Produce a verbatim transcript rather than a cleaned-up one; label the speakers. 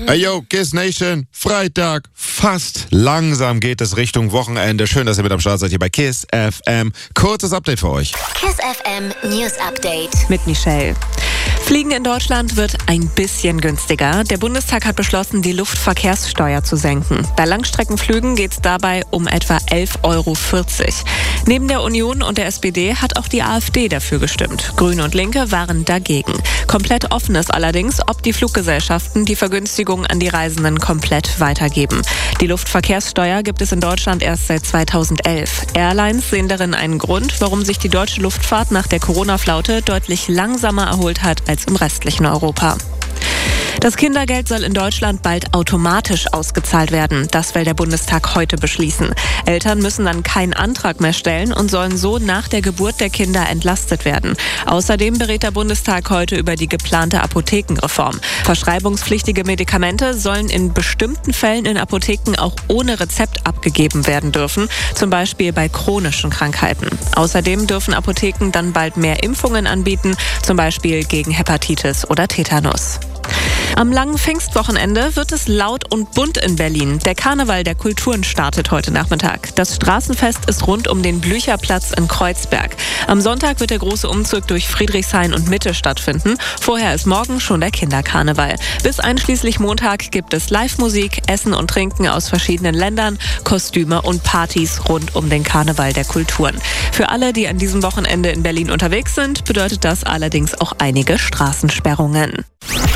Speaker 1: Hey yo, Kiss Nation, Freitag, fast. Langsam geht es Richtung Wochenende. Schön, dass ihr mit am Start seid hier bei Kiss F M. Kurzes Update für euch.
Speaker 2: Kiss F M News Update
Speaker 3: mit Michelle. Fliegen in Deutschland wird ein bisschen günstiger. Der Bundestag hat beschlossen, die Luftverkehrssteuer zu senken. Bei Langstreckenflügen geht es dabei um etwa elf Euro vierzig. Neben der Union und der S P D hat auch die AfD dafür gestimmt. Grüne und Linke waren dagegen. Komplett offen ist allerdings, ob die Fluggesellschaften die Vergünstigung an die Reisenden komplett weitergeben. Die Luftverkehrssteuer gibt es in Deutschland erst seit zweitausendelf. Airlines sehen darin einen Grund, warum sich die deutsche Luftfahrt nach der Corona-Flaute deutlich langsamer erholt hat als im restlichen Europa. Das Kindergeld soll in Deutschland bald automatisch ausgezahlt werden. Das will der Bundestag heute beschließen. Eltern müssen dann keinen Antrag mehr stellen und sollen so nach der Geburt der Kinder entlastet werden. Außerdem berät der Bundestag heute über die geplante Apothekenreform. Verschreibungspflichtige Medikamente sollen in bestimmten Fällen in Apotheken auch ohne Rezept abgegeben werden dürfen, zum Beispiel bei chronischen Krankheiten. Außerdem dürfen Apotheken dann bald mehr Impfungen anbieten, zum Beispiel gegen Hepatitis oder Tetanus. Am langen Pfingstwochenende wird es laut und bunt in Berlin. Der Karneval der Kulturen startet heute Nachmittag. Das Straßenfest ist rund um den Blücherplatz in Kreuzberg. Am Sonntag wird der große Umzug durch Friedrichshain und Mitte stattfinden. Vorher ist morgen schon der Kinderkarneval. Bis einschließlich Montag gibt es Live-Musik, Essen und Trinken aus verschiedenen Ländern, Kostüme und Partys rund um den Karneval der Kulturen. Für alle, die an diesem Wochenende in Berlin unterwegs sind, bedeutet das allerdings auch einige Straßensperrungen.